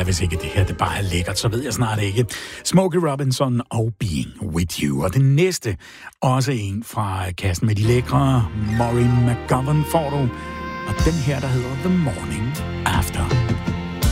Ja, hvis ikke det her det bare er lækkert, så ved jeg snart ikke. Smokey Robinson og Being With You. Og den næste, også en fra kassen med de lækre, Maureen McGovern får du. Og den her, der hedder The Morning After.